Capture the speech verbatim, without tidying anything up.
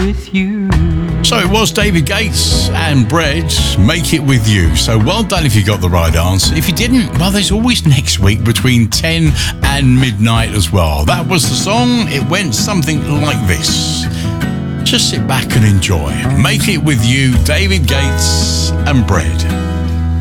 with you. So it was David Gates and Bread, Make It With You. So well done if you got the right answer. If you didn't, well, there's always next week between ten and midnight as well. That was the song. It went something like this. Just sit back and enjoy. Make It With You, David Gates and Bread.